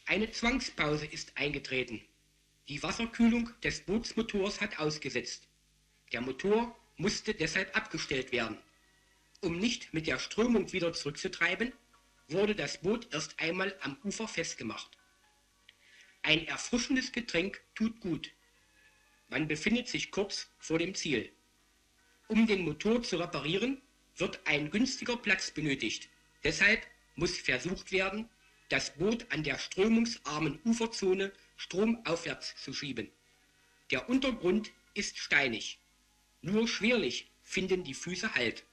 Eine Zwangspause ist eingetreten. Die Wasserkühlung des Bootsmotors hat ausgesetzt. Der Motor musste deshalb abgestellt werden. Um nicht mit der Strömung wieder zurückzutreiben, wurde das Boot erst einmal am Ufer festgemacht. Ein erfrischendes Getränk tut gut. Man befindet sich kurz vor dem Ziel. Um den Motor zu reparieren, wird ein günstiger Platz benötigt. Deshalb muss versucht werden, das Boot an der strömungsarmen Uferzone stromaufwärts zu schieben. Der Untergrund ist steinig. Nur schwerlich finden die Füße Halt.